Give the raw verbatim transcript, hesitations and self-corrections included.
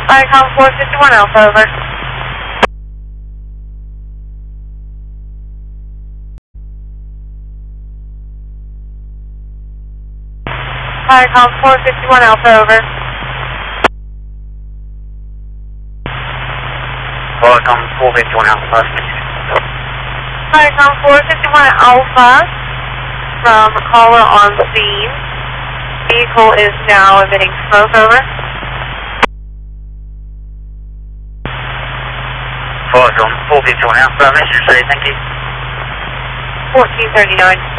Viacom four fifty-one Alpha, over. Viacom four fifty-one Alpha, over. Viacom four fifty-one Alpha. Viacom four fifty-one Alpha from caller on scene. Vehicle is now emitting smoke, over. Viacom four fifty-one Alpha, message received, thank you. fourteen thirty-nine.